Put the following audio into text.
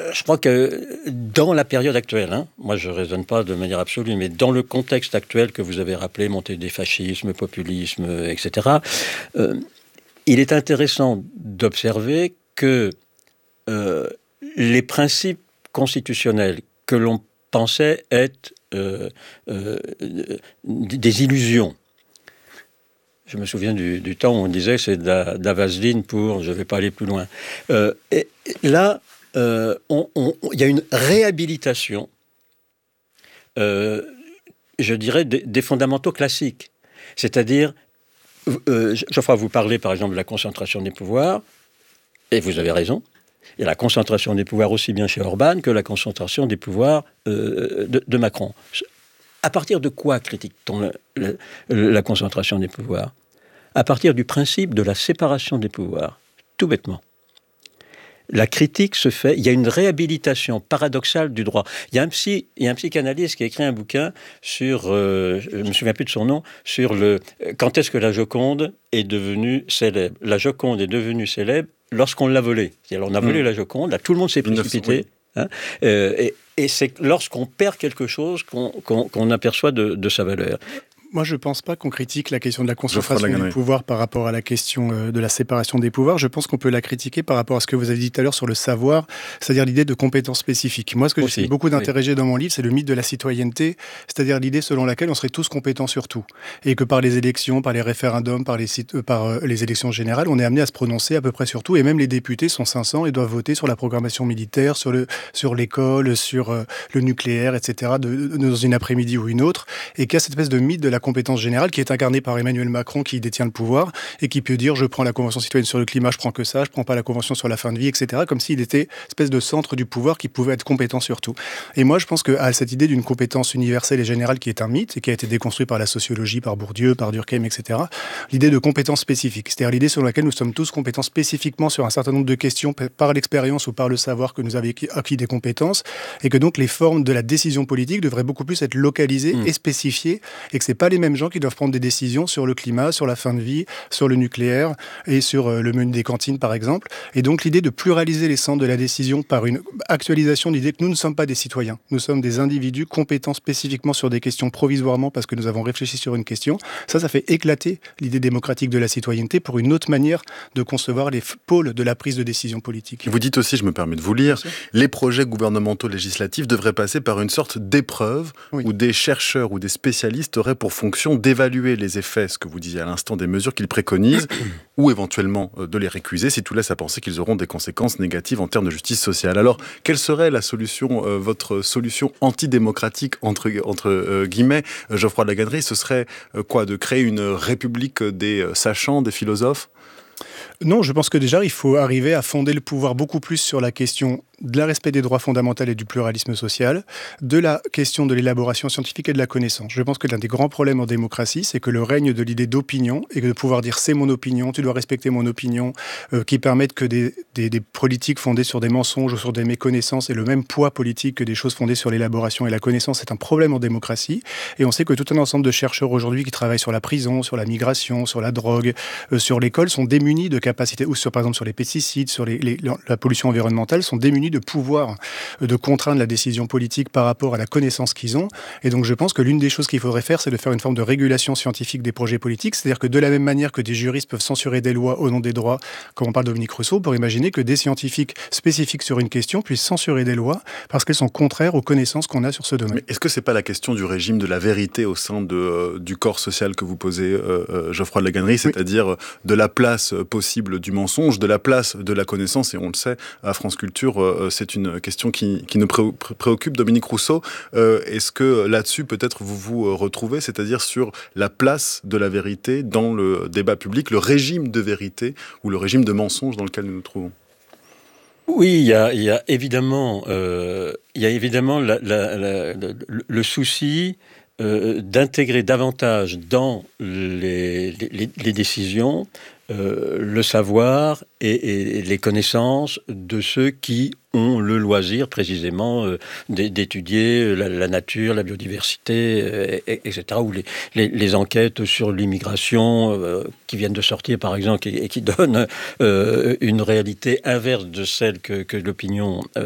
Je crois que dans la période actuelle, moi je ne raisonne pas de manière absolue, mais dans le contexte actuel que vous avez rappelé, montée des fascismes, populisme, etc., il est intéressant d'observer que les principes constitutionnels que l'on pensait être des illusions. Je me souviens du temps où on disait que c'est de la vaseline pour je ne vais pas aller plus loin. Et là, il y a une réhabilitation, je dirais, des fondamentaux classiques. C'est-à-dire, Geoffroy, vous parlez par exemple de la concentration des pouvoirs, et vous avez raison. Il y a la concentration des pouvoirs aussi bien chez Orban que la concentration des pouvoirs de Macron. À partir de quoi critique-t-on la concentration des pouvoirs ? À partir du principe de la séparation des pouvoirs, tout bêtement. La critique se fait, il y a une réhabilitation paradoxale du droit. Il y a un psychanalyste qui a écrit un bouquin sur, je ne me souviens plus de son nom, sur quand est-ce que la Joconde est devenue célèbre. La Joconde est devenue célèbre lorsqu'on l'a volée. Alors on a volé la Joconde, là tout le monde s'est précipité. Et c'est lorsqu'on perd quelque chose qu'on aperçoit de sa valeur. Moi, je ne pense pas qu'on critique la question de la concentration du pouvoir par rapport à la question de la séparation des pouvoirs. Je pense qu'on peut la critiquer par rapport à ce que vous avez dit tout à l'heure sur le savoir, c'est-à-dire l'idée de compétences spécifiques. Moi, ce que j'essaie beaucoup d'interroger dans mon livre, c'est le mythe de la citoyenneté, c'est-à-dire l'idée selon laquelle on serait tous compétents sur tout. Et que par les élections, par les référendums, par les élections générales, on est amené à se prononcer à peu près sur tout. Et même les députés sont 500 et doivent voter sur la programmation militaire, sur l'école, sur le nucléaire, etc., dans une après-midi ou une autre. Et qu'il y a cette espèce de mythe de la compétence générale qui est incarnée par Emmanuel Macron qui détient le pouvoir et qui peut dire je prends la Convention citoyenne sur le climat, je prends que ça, je prends pas la Convention sur la fin de vie, etc. Comme s'il était une espèce de centre du pouvoir qui pouvait être compétent sur tout. Et moi je pense que cette idée d'une compétence universelle et générale qui est un mythe et qui a été déconstruit par la sociologie, par Bourdieu, par Durkheim, etc. L'idée de compétence spécifique, c'est-à-dire l'idée selon laquelle nous sommes tous compétents spécifiquement sur un certain nombre de questions par l'expérience ou par le savoir que nous avons acquis des compétences et que donc les formes de la décision politique devraient beaucoup plus être localisées et spécifiées et que c'est pas les mêmes gens qui doivent prendre des décisions sur le climat, sur la fin de vie, sur le nucléaire et sur le menu des cantines, par exemple. Et donc, l'idée de pluraliser les centres de la décision par une actualisation de l'idée que nous ne sommes pas des citoyens. Nous sommes des individus compétents spécifiquement sur des questions provisoirement parce que nous avons réfléchi sur une question. Ça fait éclater l'idée démocratique de la citoyenneté pour une autre manière de concevoir les pôles de la prise de décision politique. Vous dites aussi, je me permets de vous lire, les projets gouvernementaux législatifs devraient passer par une sorte d'épreuve où des chercheurs ou des spécialistes auraient pour fonction d'évaluer les effets, ce que vous disiez à l'instant, des mesures qu'ils préconisent, ou éventuellement de les récuser si tout laisse à penser qu'ils auront des conséquences négatives en termes de justice sociale. Alors, quelle serait la solution, votre solution antidémocratique, entre guillemets, Geoffroy de Laganneri? Ce serait quoi, de créer une république des sachants, des philosophes? Non, je pense que déjà, il faut arriver à fonder le pouvoir beaucoup plus sur la question de la respect des droits fondamentaux et du pluralisme social, de la question de l'élaboration scientifique et de la connaissance. Je pense que l'un des grands problèmes en démocratie, c'est que le règne de l'idée d'opinion et de pouvoir dire c'est mon opinion, tu dois respecter mon opinion, qui permettent que des politiques fondées sur des mensonges ou sur des méconnaissances aient le même poids politique que des choses fondées sur l'élaboration et la connaissance, c'est un problème en démocratie. Et on sait que tout un ensemble de chercheurs aujourd'hui qui travaillent sur la prison, sur la migration, sur la drogue, sur l'école, sont démunis de capacités, ou par exemple sur les pesticides, sur la pollution environnementale, sont démunis de pouvoir de contraindre la décision politique par rapport à la connaissance qu'ils ont. Et donc je pense que l'une des choses qu'il faudrait faire, c'est de faire une forme de régulation scientifique des projets politiques. C'est-à-dire que de la même manière que des juristes peuvent censurer des lois au nom des droits, comme on parle de Dominique Rousseau, pour imaginer que des scientifiques spécifiques sur une question puissent censurer des lois parce qu'elles sont contraires aux connaissances qu'on a sur ce domaine. Mais est-ce que c'est pas la question du régime de la vérité au sein du corps social que vous posez, Geoffroy de Laganneri, c'est-à-dire de la place possible du mensonge, de la place de la connaissance, et on le sait, à France Culture, c'est une question qui nous préoccupe. Dominique Rousseau, est-ce que là-dessus, peut-être, vous vous retrouvez, c'est-à-dire sur la place de la vérité dans le débat public, le régime de vérité ou le régime de mensonge dans lequel nous nous trouvons? Oui, il y a évidemment, le souci d'intégrer davantage dans les décisions le savoir et les connaissances de ceux qui ont le loisir précisément d'étudier la nature, la biodiversité, etc. Ou les enquêtes sur l'immigration qui viennent de sortir par exemple et qui donnent une réalité inverse de celle que l'opinion